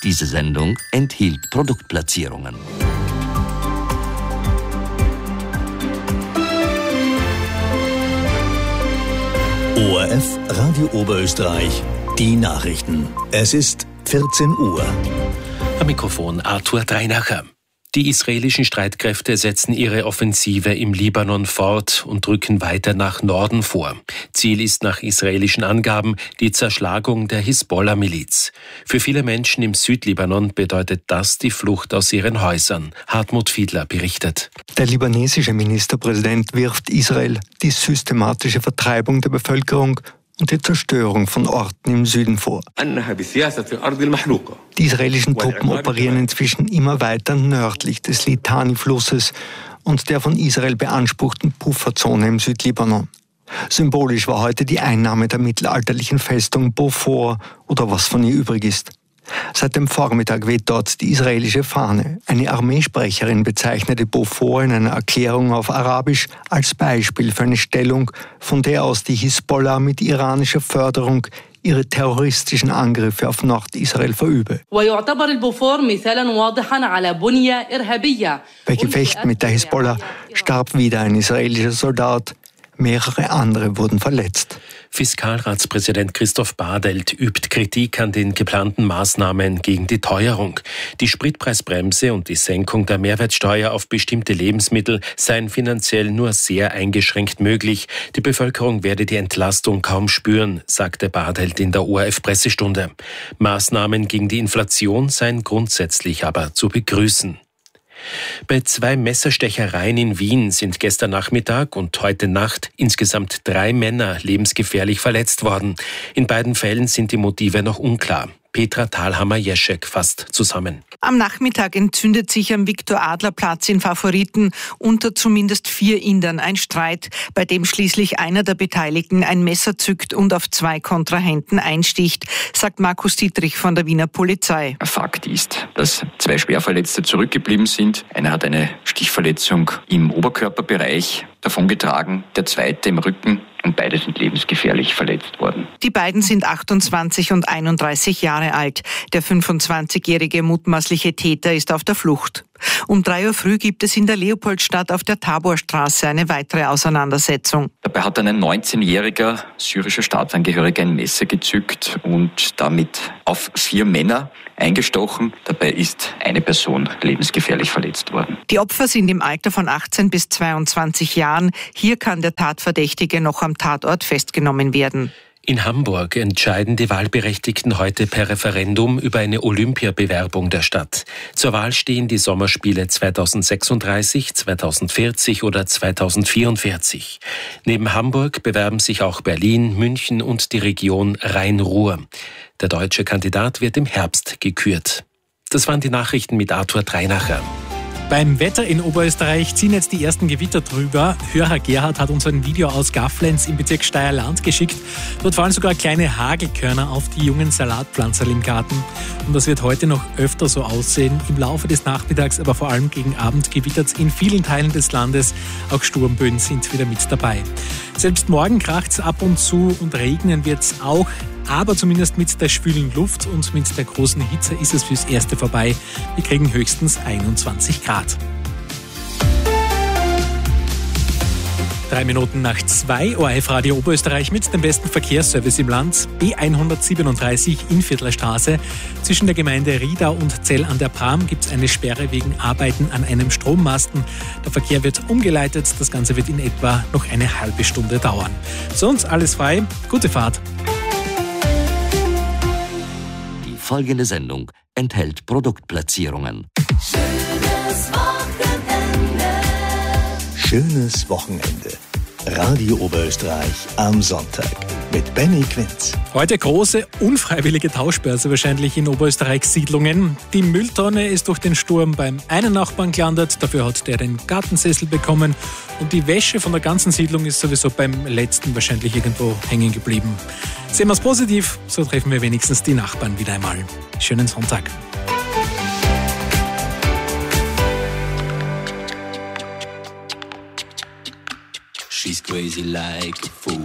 Diese Sendung enthielt Produktplatzierungen. ORF Radio Oberösterreich, die Nachrichten. Es ist 14 Uhr. Am Mikrofon Arthur Dreinacher. Die israelischen Streitkräfte setzen ihre Offensive im Libanon fort und rücken weiter nach Norden vor. Ziel ist nach israelischen Angaben die Zerschlagung der Hisbollah-Miliz. Für viele Menschen im Südlibanon bedeutet das die Flucht aus ihren Häusern. Hartmut Fiedler berichtet. Der libanesische Ministerpräsident wirft Israel die systematische Vertreibung der Bevölkerung und die Zerstörung von Orten im Süden vor. Die israelischen Truppen operieren inzwischen immer weiter nördlich des Litani-Flusses und der von Israel beanspruchten Pufferzone im Südlibanon. Symbolisch war heute die Einnahme der mittelalterlichen Festung Beaufort oder was von ihr übrig ist. Seit dem Vormittag weht dort die israelische Fahne. Eine Armeesprecherin bezeichnete Beaufort in einer Erklärung auf Arabisch als Beispiel für eine Stellung, von der aus die Hisbollah mit iranischer Förderung ihre terroristischen Angriffe auf Nordisrael verübe. Bei Gefechten mit der Hisbollah starb wieder ein israelischer Soldat. Mehrere andere wurden verletzt. Fiskalratspräsident Christoph Badelt übt Kritik an den geplanten Maßnahmen gegen die Teuerung. Die Spritpreisbremse und die Senkung der Mehrwertsteuer auf bestimmte Lebensmittel seien finanziell nur sehr eingeschränkt möglich. Die Bevölkerung werde die Entlastung kaum spüren, sagte Badelt in der ORF-Pressestunde. Maßnahmen gegen die Inflation seien grundsätzlich aber zu begrüßen. Bei 2 Messerstechereien in Wien sind gestern Nachmittag und heute Nacht insgesamt 3 Männer lebensgefährlich verletzt worden. In beiden Fällen sind die Motive noch unklar. Petra Thalhammer-Jeschek fasst zusammen. Am Nachmittag entzündet sich am Viktor-Adler-Platz in Favoriten unter zumindest 4 Indern ein Streit, bei dem schließlich einer der Beteiligten ein Messer zückt und auf 2 Kontrahenten einsticht, sagt Markus Dietrich von der Wiener Polizei. Fakt ist, dass 2 Schwerverletzte zurückgeblieben sind. Einer hat eine Stichverletzung im Oberkörperbereich davongetragen, der zweite im Rücken. Und beide sind lebensgefährlich verletzt worden. Die beiden sind 28 und 31 Jahre alt. Der 25-jährige mutmaßliche Täter ist auf der Flucht. Um 3 Uhr früh gibt es in der Leopoldstadt auf der Taborstraße eine weitere Auseinandersetzung. Dabei hat ein 19-jähriger syrischer Staatsangehöriger ein Messer gezückt und damit auf 4 Männer eingestochen. Dabei ist eine Person lebensgefährlich verletzt worden. Die Opfer sind im Alter von 18 bis 22 Jahren. Hier kann der Tatverdächtige noch am Tatort festgenommen werden. In Hamburg entscheiden die Wahlberechtigten heute per Referendum über eine Olympiabewerbung der Stadt. Zur Wahl stehen die Sommerspiele 2036, 2040 oder 2044. Neben Hamburg bewerben sich auch Berlin, München und die Region Rhein-Ruhr. Der deutsche Kandidat wird im Herbst gekürt. Das waren die Nachrichten mit Arthur Dreinacher. Beim Wetter in Oberösterreich ziehen jetzt die ersten Gewitter drüber. Hörer Gerhard hat uns ein Video aus Gafflenz im Bezirk Steierland geschickt. Dort fallen sogar kleine Hagelkörner auf die jungen Salatpflanzerl im Garten. Und das wird heute noch öfter so aussehen. Im Laufe des Nachmittags, aber vor allem gegen Abend gewittert es in vielen Teilen des Landes. Auch Sturmböen sind wieder mit dabei. Selbst morgen kracht es ab und zu und regnen wird es auch. Aber zumindest mit der schwülen Luft und mit der großen Hitze ist es fürs Erste vorbei. Wir kriegen höchstens 21 Grad. 3 Minuten nach 2, ORF Radio Oberösterreich mit dem besten Verkehrsservice im Land. B137 Innviertler Straße. Zwischen der Gemeinde Riedau und Zell an der Pram gibt es eine Sperre wegen Arbeiten an einem Strommasten. Der Verkehr wird umgeleitet. Das Ganze wird in etwa noch eine halbe Stunde dauern. Sonst alles frei. Gute Fahrt. Folgende Sendung enthält Produktplatzierungen. Schönes Wochenende. Schönes Wochenende. Radio Oberösterreich am Sonntag mit Benny Quinz. Heute große, unfreiwillige Tauschbörse wahrscheinlich in Oberösterreichs Siedlungen. Die Mülltonne ist durch den Sturm beim einen Nachbarn gelandet, dafür hat der den Gartensessel bekommen und die Wäsche von der ganzen Siedlung ist sowieso beim letzten wahrscheinlich irgendwo hängen geblieben. Sehen wir es positiv, so treffen wir wenigstens die Nachbarn wieder einmal. Schönen Sonntag. She's crazy like a fool.